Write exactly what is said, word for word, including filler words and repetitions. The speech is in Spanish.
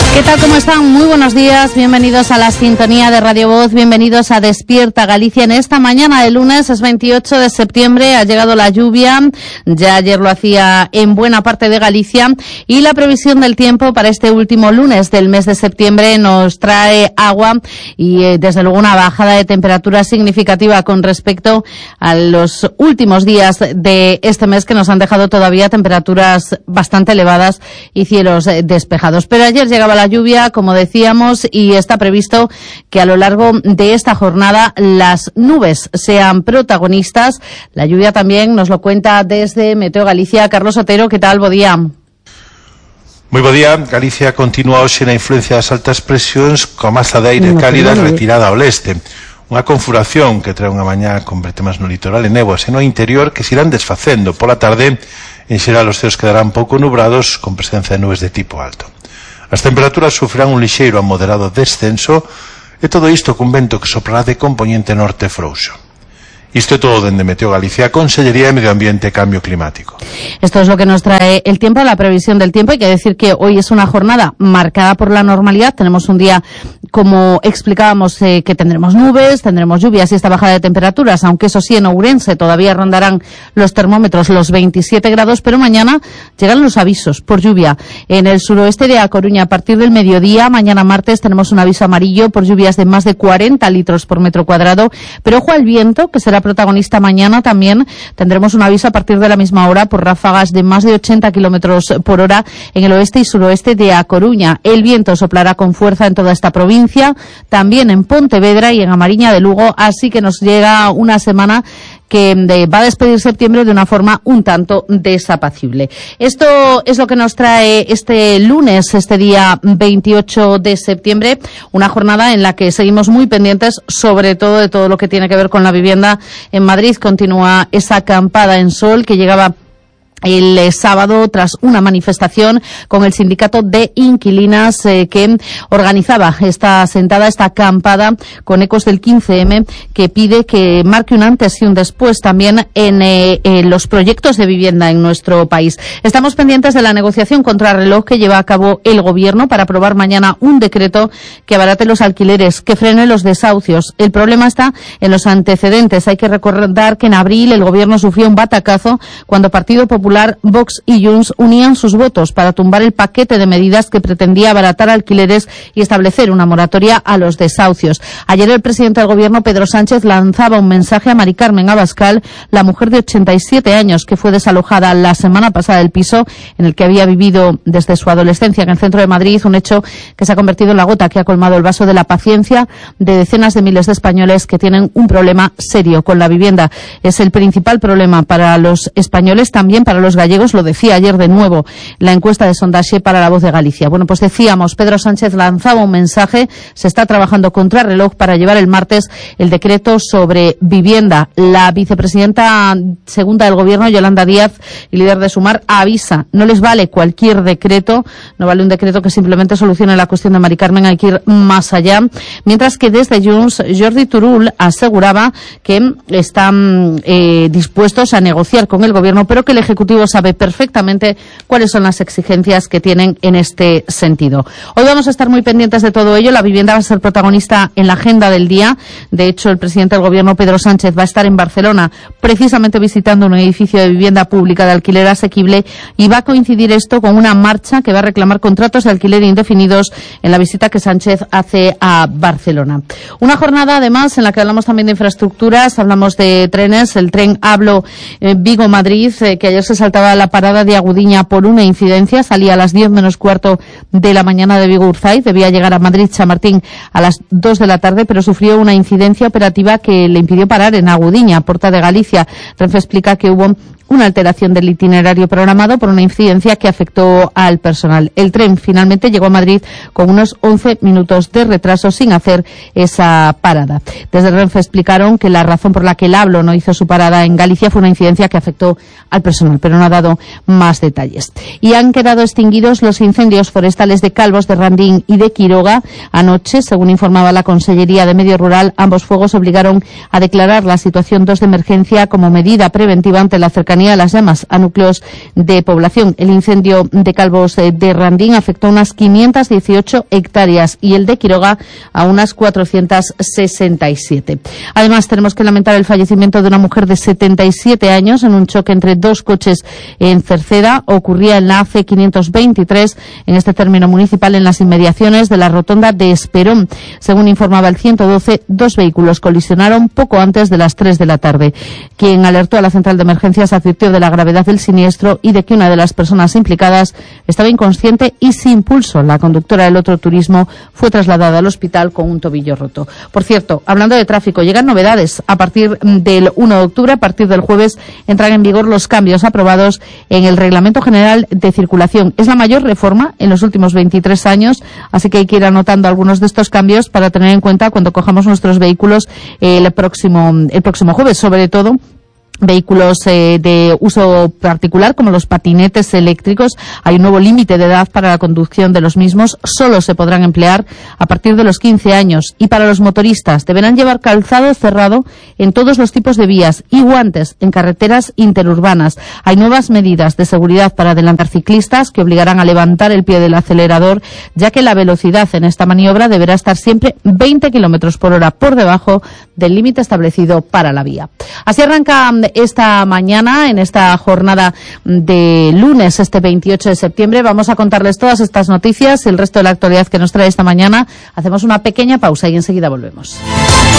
¿Qué tal? ¿Cómo están? Muy buenos días. Bienvenidos a la sintonía de Radio Voz. Bienvenidos a Despierta Galicia. En esta mañana de lunes, es veintiocho de septiembre, ha llegado la lluvia. Ya ayer lo hacía en buena parte de Galicia. Y la previsión del tiempo para este último lunes del mes de septiembre nos trae agua y, eh, desde luego, una bajada de temperatura significativa con respecto a los últimos días de este mes, que nos han dejado todavía temperaturas bastante elevadas y cielos eh, despejados. Pero ayer llegaba la lluvia, como decíamos, y está previsto que a lo largo de esta jornada las nubes sean protagonistas. La lluvia también nos lo cuenta desde Meteo Galicia. Carlos Otero, ¿qué tal? Bo día. Moi bo día. Galicia continúa hoxe na influencia das altas presións coa masa de aire cálida retirada ao leste. Unha confuración que trae unha mañá con vertemas no litoral e néboas e no interior que se irán desfacendo. Pola tarde, en xeral, os ceos quedarán pouco nubrados con presencia de nubes de tipo alto. As temperaturas sufrirán un lixeiro a moderado descenso e todo isto cun vento que soprará de componente norte frouxo. Isto é todo dende Meteo Galicia, Consellería de Medio Ambiente e Cambio Climático. Esto es lo que nos trae el tiempo, la previsión del tiempo. Hay que decir que hoy es una jornada marcada por la normalidad. Tenemos un día, como explicábamos, eh, que tendremos nubes, tendremos lluvias y esta bajada de temperaturas, aunque eso sí, en Ourense todavía rondarán los termómetros los veintisiete grados, pero mañana llegan los avisos por lluvia. En el suroeste de A Coruña, a partir del mediodía, mañana martes, tenemos un aviso amarillo por lluvias de más de cuarenta litros por metro cuadrado, pero ojo al viento, que será protagonista mañana. También tendremos un aviso a partir de la misma hora por ráfagas de más de ochenta kilómetros por hora en el oeste y suroeste de A Coruña. El viento soplará con fuerza en toda esta provincia, también en Pontevedra y en Amariña de Lugo, así que nos llega una semana que de, va a despedir septiembre de una forma un tanto desapacible. Esto es lo que nos trae este lunes, este día veintiocho de septiembre, una jornada en la que seguimos muy pendientes, sobre todo de todo lo que tiene que ver con la vivienda. En Madrid continúa esa acampada en sol que llegaba el eh, sábado tras una manifestación con el sindicato de inquilinas eh, que organizaba esta sentada, esta acampada con ecos del quince eme, que pide que marque un antes y un después también en, eh, en los proyectos de vivienda en nuestro país. Estamos pendientes de la negociación contrarreloj que lleva a cabo el gobierno para aprobar mañana un decreto que abarate los alquileres, que frene los desahucios. El problema está en los antecedentes. Hay que recordar que en abril el gobierno sufrió un batacazo cuando Partido Popular, Vox y Junts unían sus votos para tumbar el paquete de medidas que pretendía abaratar alquileres y establecer una moratoria a los desahucios. Ayer el presidente del gobierno, Pedro Sánchez, lanzaba un mensaje a Mari Carmen Abascal, la mujer de ochenta y siete años que fue desalojada la semana pasada del piso en el que había vivido desde su adolescencia en el centro de Madrid, un hecho que se ha convertido en la gota que ha colmado el vaso de la paciencia de decenas de miles de españoles que tienen un problema serio con la vivienda. Es el principal problema para los españoles, también para los gallegos, lo decía ayer de nuevo la encuesta de sondaje para La Voz de Galicia. Bueno, pues decíamos, Pedro Sánchez lanzaba un mensaje, se está trabajando contrarreloj para llevar el martes el decreto sobre vivienda. La vicepresidenta segunda del gobierno, Yolanda Díaz, y líder de Sumar, avisa, no les vale cualquier decreto, no vale un decreto que simplemente solucione la cuestión de Mari Carmen, hay que ir más allá. Mientras que desde Junts, Jordi Turull aseguraba que están eh, dispuestos a negociar con el gobierno, pero que el Ejecutivo sabe perfectamente cuáles son las exigencias que tienen en este sentido. Hoy vamos a estar muy pendientes de todo ello. La vivienda va a ser protagonista en la agenda del día. De hecho, el presidente del gobierno, Pedro Sánchez, va a estar en Barcelona precisamente visitando un edificio de vivienda pública de alquiler asequible, y va a coincidir esto con una marcha que va a reclamar contratos de alquiler indefinidos en la visita que Sánchez hace a Barcelona. Una jornada, además, en la que hablamos también de infraestructuras, hablamos de trenes, el tren Hablo eh, Vigo-Madrid, eh, que ayer se saltaba la parada de Agudiña por una incidencia, salía a las diez menos cuarto de la mañana de Vigo-Urzaiz, debía llegar a Madrid-Chamartín a las dos de la tarde, pero sufrió una incidencia operativa que le impidió parar en Agudiña, Porta de Galicia. Renfe explica que hubo una alteración del itinerario programado por una incidencia que afectó al personal. El tren finalmente llegó a Madrid con unos once minutos de retraso sin hacer esa parada. Desde Renfe explicaron que la razón por la que el Hablo no hizo su parada en Galicia fue una incidencia que afectó al personal, pero no ha dado más detalles. Y han quedado extinguidos los incendios forestales de Calvos, de Randín y de Quiroga. Anoche, según informaba la Consellería de Medio Rural, ambos fuegos obligaron a declarar la situación dos de emergencia como medida preventiva ante la cercanía cercanía a las llamas a núcleos de población. El incendio de Calvos de Randín afectó a unas quinientas dieciocho hectáreas y el de Quiroga a unas cuatrocientas sesenta y siete. Además, tenemos que lamentar el fallecimiento de una mujer de setenta y siete años en un choque entre dos coches en Cerceda. Ocurría en la A C quinientos veintitrés, en este término municipal, en las inmediaciones de la rotonda de Esperón. Según informaba el ciento doce, dos vehículos colisionaron poco antes de las tres de la tarde. Quien alertó a la central de emergencias advirtió de la gravedad del siniestro y de que una de las personas implicadas estaba inconsciente y sin pulso. La conductora del otro turismo fue trasladada al hospital con un tobillo roto. Por cierto, hablando de tráfico, llegan novedades. A partir del uno de octubre, a partir del jueves, entran en vigor los cambios aprobados en el Reglamento General de Circulación. Es la mayor reforma en los últimos veintitrés años, así que hay que ir anotando algunos de estos cambios para tener en cuenta cuando cojamos nuestros vehículos el próximo, el próximo jueves, sobre todo vehículos eh, de uso particular como los patinetes eléctricos. Hay un nuevo límite de edad para la conducción de los mismos. Solo se podrán emplear a partir de los quince años. Y para los motoristas deberán llevar calzado cerrado en todos los tipos de vías y guantes en carreteras interurbanas. Hay nuevas medidas de seguridad para adelantar ciclistas que obligarán a levantar el pie del acelerador, ya que la velocidad en esta maniobra deberá estar siempre veinte kilómetros por hora por debajo del límite establecido para la vía. Así arranca esta mañana, en esta jornada de lunes, este veintiocho de septiembre. Vamos a contarles todas estas noticias y el resto de la actualidad que nos trae esta mañana. Hacemos una pequeña pausa y enseguida volvemos.